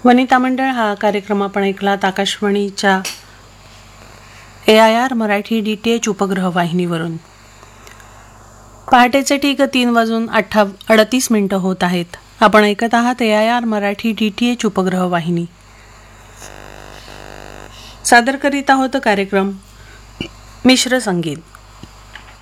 वनिता मंडळ हा कार्यक्रम आपण ऐकलात आकाशवाणीच्या AIR मराठी DTH उपग्रह वाहिनीवरून. पहाटेचे ठीक 3:38 होत आहेत. आपण ऐकत आहात AIR मराठी DTH उपग्रह वाहिनी. सादर करीत आहोत कार्यक्रम मिश्र संगीत.